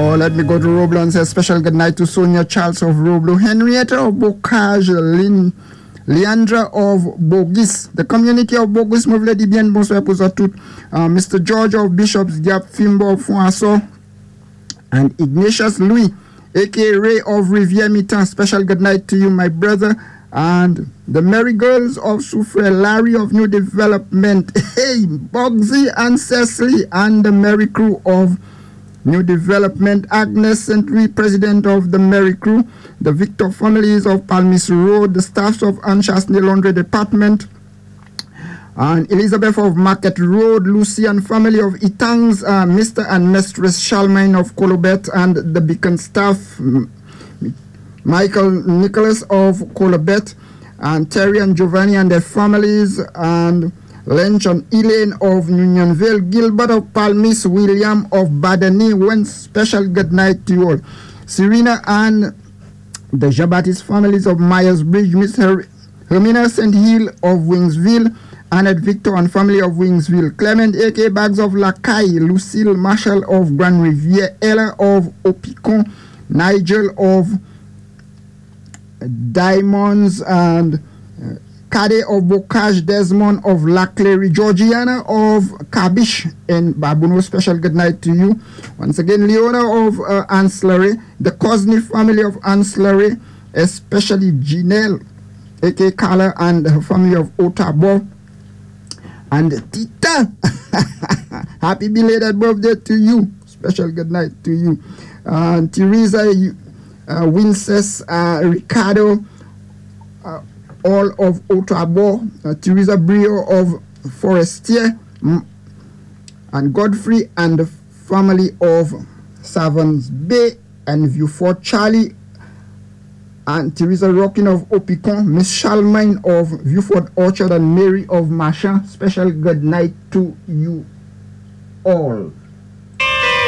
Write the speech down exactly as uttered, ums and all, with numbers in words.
Oh, let me go to Roblo and say a special good night to Sonia Charles of Roblo, Henrietta of Bocage, Lynn, Leandra of Bogis, the community of Bogis, Mouvelé di bien, bonsoir pour ça tout. Uh, Mister George of Bishop's Gap, Fimbo of Fonso, and Ignatius Louis, aka Ray of Rivière Mitan. Special good night to you, my brother. And the Merry Girls of Soufre, Larry of New Development, hey, Bugsy and Cecily, and the Merry Crew of New Development, Agnes Saint Louis, president of the Merry Crew, the Victor families of Palmis Road, the staffs of Anchasney Laundry Department, and Elizabeth of Market Road, Lucy and family of Itangs, uh, Mister and Mistress Shalmaine of Colobet, and the Beacon staff, Michael Nicholas of Colobet, and Terry and Giovanni and their families, and Lynch and Elaine of Unionville, Gilbert of Palmis, William of Badani. One special good night to you all. Serena and the Jabatis families of Myers Bridge, Miss Her- Hermina Saint Hill of Wingsville, Annette Victor and family of Wingsville, Clement A K Bags of Lacaille, Lucille Marshall of Grand Rivière, Ella of Opicon, Nigel of Diamonds, and uh, Kade of Bocage, Desmond of Laclery, Georgiana of Kabish and Babuno. Special good night to you. Once again, Leona of uh, Ancillary, the Cosney family of Ancillary, especially Janelle, A K Carla, and her family of Otabo. And Tita, happy belated birthday to you. Special good night to you. Uh, Teresa, uh, Winces, uh, Ricardo, uh, all of Otabo, uh, Teresa Brio of Forestier, mm, and Godfrey and the family of Savans Bay and Viewfort Charlie, and Teresa Rockin of Opicon, Miss Shalmaine of Viewfort Orchard, and Mary of Marchand. Special good night to you all.